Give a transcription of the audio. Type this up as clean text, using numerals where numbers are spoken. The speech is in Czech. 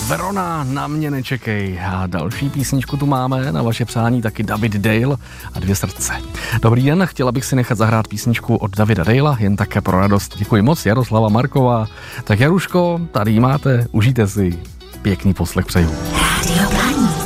Verona, na mě nečekej. A další písničku tu máme, na vaše přání taky David Dale a 2 srdce. Dobrý den, chtěla bych si nechat zahrát písničku od Davida Dalea, jen také pro radost. Děkuji moc, Jaroslava Marková. Tak Jaruško, tady máte, užijte si. Pěkný poslech přeju. Radio Blaník.